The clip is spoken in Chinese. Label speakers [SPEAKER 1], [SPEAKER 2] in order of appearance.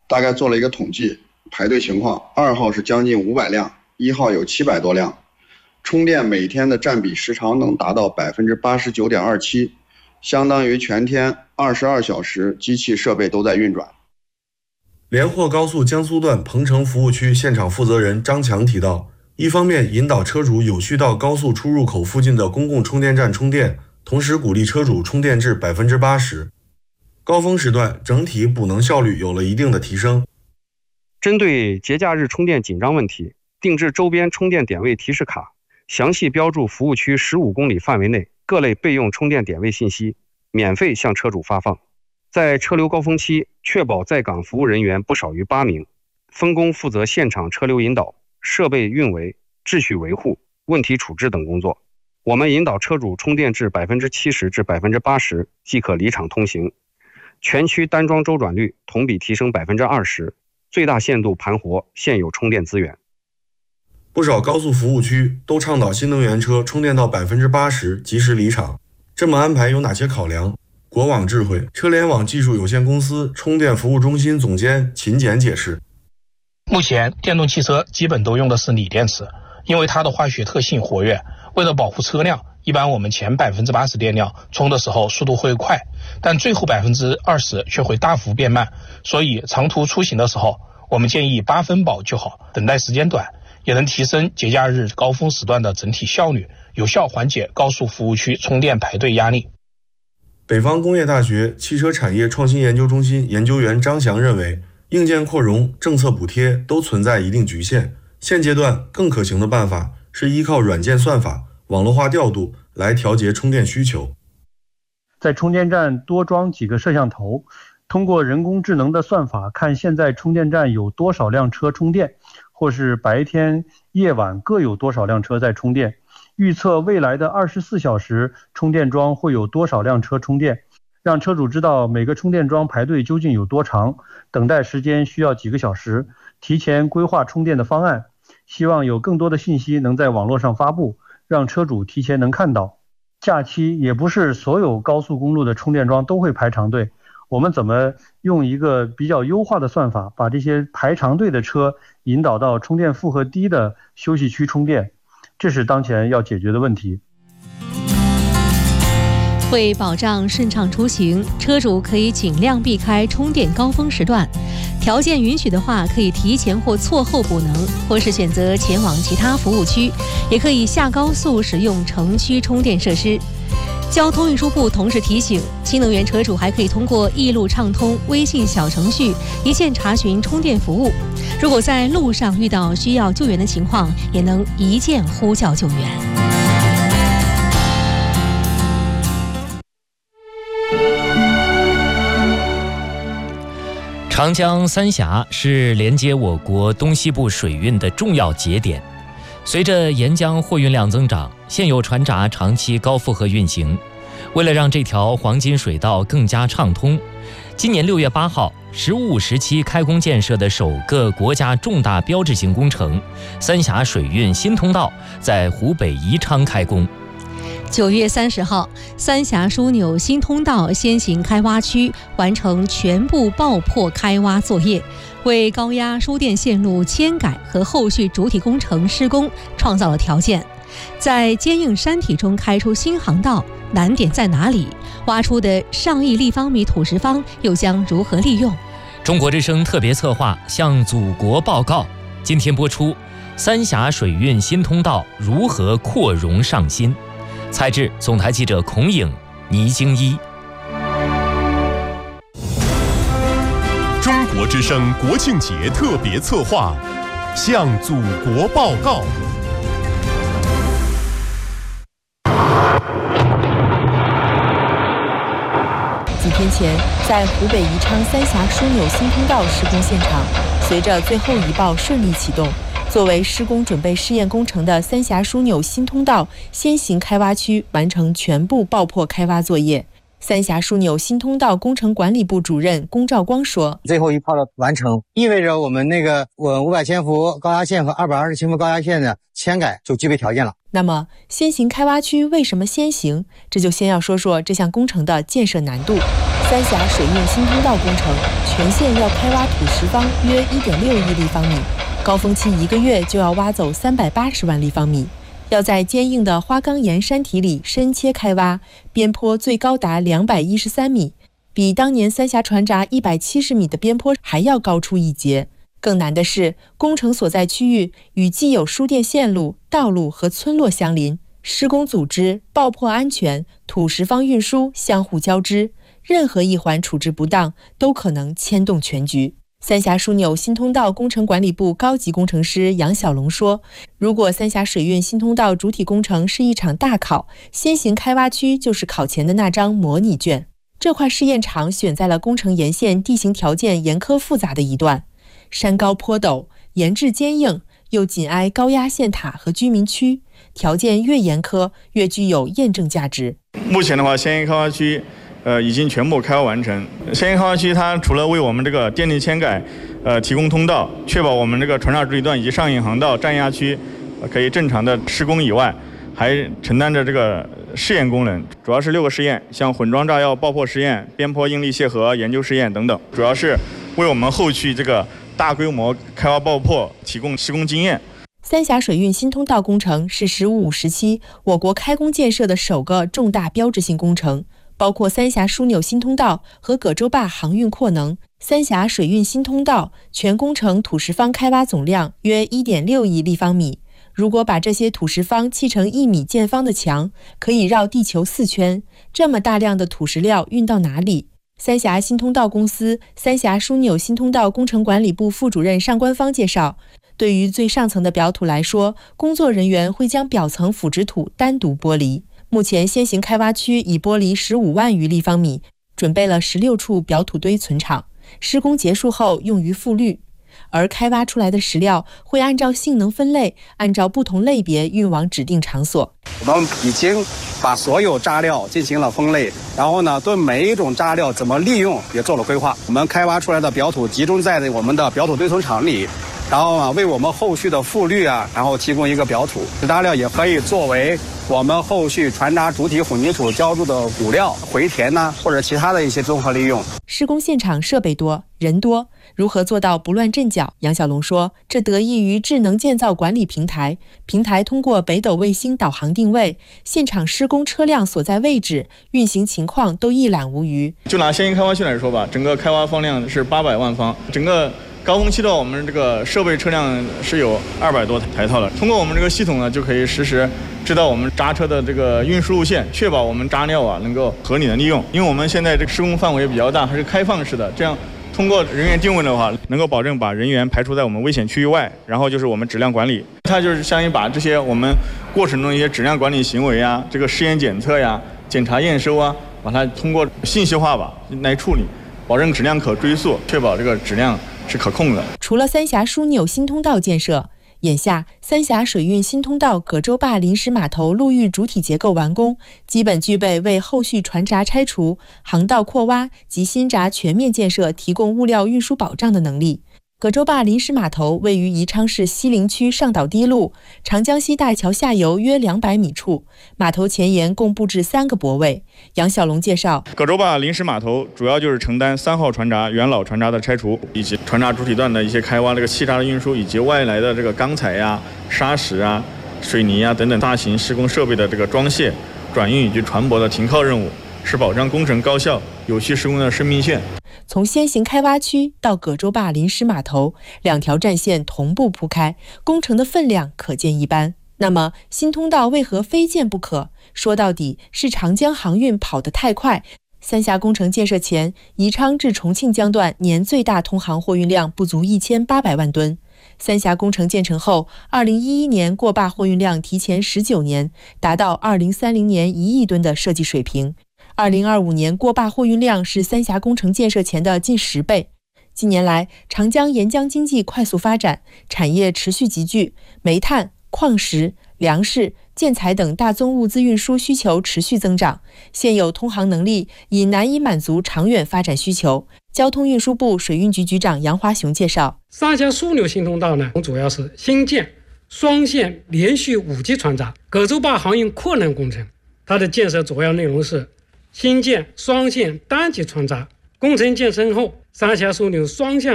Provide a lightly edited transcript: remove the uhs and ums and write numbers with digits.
[SPEAKER 1] 大概做了一个统计，排队情况，2号是将近500辆，1号有700多辆，充电每天的占比时长能达到 89.27%， 相当于全天22小时机器设备都在运转。
[SPEAKER 2] 连霍高速江苏段彭城服务区现场负责人张强提到，一方面引导车主有序到高速出入口附近的公共充电站充电，同时鼓励车主充电至 80%。 高峰时段整体补能效率有了一定的提升。
[SPEAKER 3] 针对节假日充电紧张问题，定制周边充电点位提示卡，详细标注服务区15公里范围内各类备用充电点位信息，免费向车主发放。在车流高峰期，确保在岗服务人员不少于8名，分工负责现场车流引导、设备运维、秩序维护、问题处置等工作。我们引导车主充电至 70%至 80%即可离场通行，全区单桩周转率同比提升 20%， 最大限度盘活现有充电资源。
[SPEAKER 2] 不少高速服务区都倡导新能源车充电到 80%及时离场，这么安排有哪些考量？国网智慧车联网技术有限公司充电服务中心总监秦简解释，
[SPEAKER 4] 目前电动汽车基本都用的是锂电池，因为它的化学特性活跃，为了保护车辆，一般我们前 80% 电量充的时候速度会快，但最后 20% 却会大幅变慢，所以长途出行的时候，我们建议8分饱就好，等待时间短，也能提升节假日高峰时段的整体效率，有效缓解高速服务区充电排队压力。
[SPEAKER 2] 北方工业大学汽车产业创新研究中心研究员张翔认为，硬件扩容、政策补贴都存在一定局限，现阶段更可行的办法是依靠软件算法、网络化调度来调节充电需求。
[SPEAKER 5] 在充电站多装几个摄像头，通过人工智能的算法看现在充电站有多少辆车充电，或是白天夜晚各有多少辆车在充电，预测未来的24小时充电桩会有多少辆车充电，让车主知道每个充电桩排队究竟有多长，等待时间需要几个小时，提前规划充电的方案。希望有更多的信息能在网络上发布，让车主提前能看到。假期也不是所有高速公路的充电桩都会排长队，我们怎么用一个比较优化的算法，把这些排长队的车引导到充电负荷低的休息区充电，这是当前要解决的问题。
[SPEAKER 6] 为保障顺畅出行，车主可以尽量避开充电高峰时段，条件允许的话，可以提前或错后补能，或是选择前往其他服务区，也可以下高速使用城区充电设施。交通运输部同时提醒，新能源车主还可以通过易路畅通微信小程序一键查询充电服务，如果在路上遇到需要救援的情况，也能一键呼叫救援。
[SPEAKER 7] 长江三峡是连接我国东西部水运的重要节点。随着沿江货运量增长，现有船闸长期高负荷运行。为了让这条黄金水道更加畅通，今年6月8号，15、17开工建设的首个国家重大标志性工程——三峡水运新通道，在湖北宜昌开工。
[SPEAKER 6] 9月30号，三峡枢纽新通道先行开挖区完成全部爆破开挖作业，为高压输电线路迁改和后续主体工程施工创造了条件。在坚硬山体中开出新航道，难点在哪里？挖出的上亿立方米土石方又将如何利用？
[SPEAKER 7] 中国之声特别策划向祖国报告，今天播出：三峡水运新通道如何扩容上新？采制总台记者孔颖、倪京一。
[SPEAKER 8] 中国之声国庆节特别策划向祖国报告。
[SPEAKER 9] 几天前，在湖北宜昌三峡枢纽新通道施工现场，随着最后一爆顺利启动，作为施工准备试验工程的三峡枢纽新通道先行开挖区完成全部爆破开挖作业。三峡枢纽新通道工程管理部主任龚兆光说：“
[SPEAKER 10] 最后一炮的完成，意味着我们500千伏高压线和220千伏高压线的迁改就具备条件了。”
[SPEAKER 9] 那么，先行开挖区为什么先行？这就先要说说这项工程的建设难度。 三峡水运新通道工程全线要开挖土石方约1.6亿立方米，高峰期1个月就要挖走380万立方米，要在坚硬的花岗岩山体里深切开挖，边坡最高达213米，比当年三峡船闸170米的边坡还要高出一截。更难的是，工程所在区域与既有输电线路、道路和村落相邻，施工组织、爆破安全、土石方运输相互交织，任何一环处置不当，都可能牵动全局。三峡枢纽新通道工程管理部高级工程师杨小龙说，如果三峡水运新通道主体工程是一场大考，先行开挖区就是考前的那张模拟卷。这块试验场选在了工程沿线地形条件严苛复杂的一段，山高坡陡，岩质坚硬，又紧挨高压线塔和居民区，条件越严苛越具有验证价值。
[SPEAKER 11] 目前的话，先行开挖区已经全部开挖完成。先行开挖区它除了为我们这个电力迁改提供通道，确保我们这个船闸主体段以及上引航道占压区可以正常的施工以外，还承担着这个试验功能，主要是6个试验，像混装炸药爆破试验、边坡应力卸合研究试验等等，主要是为我们后续这个大规模开挖爆破提供施工经验。
[SPEAKER 9] 三峡水运新通道工程是“十五五”时期我国开工建设的首个重大标志性工程，包括三峡枢纽新通道和葛洲坝航运扩能。三峡水运新通道全工程土石方开挖总量约1.6亿立方米。如果把这些土石方砌成1米见方的墙，可以绕地球4圈。这么大量的土石料运到哪里？三峡新通道公司三峡枢纽新通道工程管理部副主任尚官方介绍，对于最上层的表土来说，工作人员会将表层腐殖土单独剥离。目前先行开挖区已剥离15万余立方米，准备了16处表土堆存场，施工结束后用于复滤。而开挖出来的石料会按照性能分类，按照不同类别运往指定场所。
[SPEAKER 12] 我们已经把所有渣料进行了分类，然后呢，对每一种渣料怎么利用也做了规划。我们开挖出来的表土集中在我们的表土堆存场里，然后呢，为我们后续的复滤然后提供一个表土。渣料也可以作为我们后续船闸主体混凝土浇筑的骨料、回填或者其他的一些综合利用。
[SPEAKER 9] 施工现场设备多，人多，如何做到不乱阵脚？杨小龙说，这得益于智能建造管理平台，平台通过北斗卫星导航定位，现场施工车辆所在位置、运行情况都一览无余。
[SPEAKER 11] 就拿先行开挖区来说吧，整个开挖方量是800万方，整个高峰期的我们这个设备车辆是有200多台套的。通过我们这个系统呢，就可以实时知道我们渣车的这个运输路线，确保我们渣料能够合理的利用。因为我们现在这个施工范围比较大，还是开放式的，这样通过人员定位的话，能够保证把人员排除在我们危险区域外。然后就是我们质量管理，它就是相当于把这些我们过程中一些质量管理行为这个试验检测检查验收把它通过信息化来处理，保证质量可追溯，确保这个质量是可控的。
[SPEAKER 9] 除了三峡枢纽新通道建设，眼下三峡水运新通道葛洲坝临时码头陆域主体结构完工，基本具备为后续船闸拆除、航道扩挖及新闸全面建设提供物料运输保障的能力。葛洲坝临时码头位于宜昌市西陵区上岛堤路长江西大桥下游约200米处，码头前沿共布置3个泊位。杨小龙介绍，
[SPEAKER 11] 葛洲坝临时码头主要就是承担3号船闸元老船闸的拆除，以及船闸主体段的一些开挖、这个气闸的运输，以及外来的这个钢材砂石水泥等等大型施工设备的这个装卸、转运以及船舶的停靠任务，是保障工程高效、有序施工的生命线。
[SPEAKER 9] 从先行开挖区到葛洲坝临时码头，2条战线同步铺开，工程的分量可见一斑。那么新通道为何非建不可？说到底是长江航运跑得太快。三峡工程建设前，宜昌至重庆江段年最大通航货运量不足1800万吨。三峡工程建成后，2011年过坝货运量提前19年，达到2030年1亿吨的设计水平。2025年过坝货运量是三峡工程建设前的近10倍。近年来，长江沿江经济快速发展，产业持续集聚，煤炭、矿石、粮食、建材等大宗物资运输需求持续增长，现有通航能力已难以满足长远发展需求。交通运输部水运局局长杨华雄介绍，
[SPEAKER 13] 三峡枢纽新通道呢，主要是新建双线连续5级船闸葛洲坝航运扩能工程，它的建设主要内容是新建双线单级穿插。工程建成后，三峡枢纽双向